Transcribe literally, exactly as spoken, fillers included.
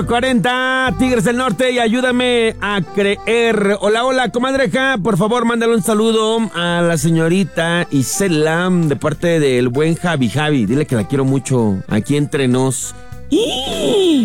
cuarenta, Tigres del Norte, y ayúdame a creer. Hola, hola, comadreja, por favor, mándale un saludo a la señorita Isela de parte del buen Javi Javi. Dile que la quiero mucho, aquí entre nos.